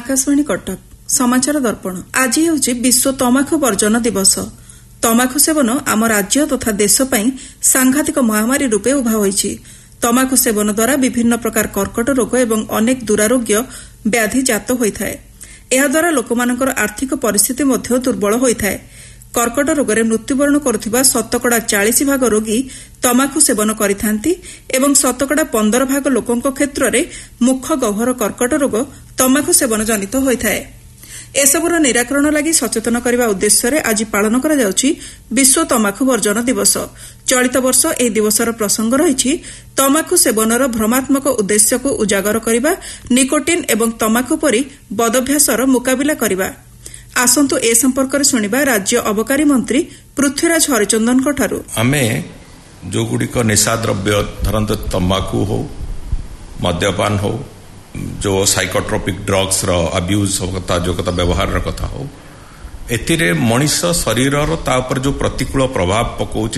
आकाशवाणी कटक समाचार दर्पण आज ହେଉଛି विश्व तमाखु वर्जन दिवस। तमाखु सेवन आम राज्य तथा देश ପାଇଁ ସାଂଘାତିକ ମହାମାରୀ ରୂପେ ଉଭା ହୋଇଛି। तमाखु सेवन द्वारा विभिन्न प्रकार कर्कट रोग एवं अनेक दुरारोग्य व्याधि जात होइଥାଏ। एहाद्वारा लोकमानଙ୍କର आर्थिक परिस्थिति ମଧ୍ୟ दुर्बल होइଥାଏ। कर्कट रोगरे मृत्युवरण करुଥିବା 40% रोगी तमाखु सेवन करिथांती एवं 15% लोकଙ୍କ क्षेत्ररे मुख गह्वर कर्कट रोग तमाखु सेवन जनित होइଥାଏ। एसबुर निराकरण लागि सचेतन करने उद्देश्य आज पालन करा जाउछि विश्व तमाखु वर्जन दिवस। चलित वर्ष एही दिवसर प्रसंग रही तमाखु सेवनर भ्रमात्मक उद्देश्य को उजागर करने, निकोटिन एवं तमाखु परी बदभ्यासर मुकाबिला करने। आसंतु ए संपर्क में शुणा राज्य अबकारी मंत्री पृथ्वीराज हरिचंदन आमे जो गुड़िक निशा द्रव्य धरत तंबाकू हो, मद्यपान हो, जो साइकोट्रोपिक ड्रग्स रो अब्यूज कथा जो कथा व्यवहार कथा हो, एतिरे मनुष्य शरीर ता ऊपर जो प्रतिकूल प्रभाव पकाउछि